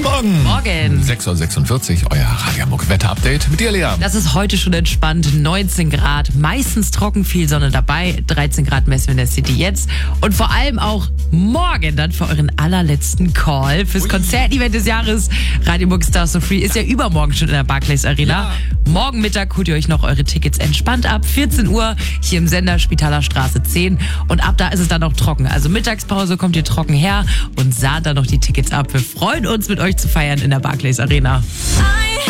Guten Morgen. Morgen. 6.46 Uhr, euer Radio Hamburg Wetter-Update mit dir, Lea. Das ist heute schon entspannt. 19 Grad, meistens trocken, viel Sonne dabei. 13 Grad messen wir in der City jetzt. Und vor allem auch morgen dann für euren allerletzten Call fürs Konzertevent des Jahres. Radio Hamburg Stars So Free ist ja übermorgen schon in der Barclays Arena. Ja. Morgen Mittag holt ihr euch noch eure Tickets entspannt ab. 14 Uhr hier im Sender Spitaler Straße 10. Und ab da ist es dann auch trocken. Also Mittagspause kommt ihr trocken her und saht dann noch die Tickets ab. Wir freuen uns, mit euch zu feiern in der Barclays Arena.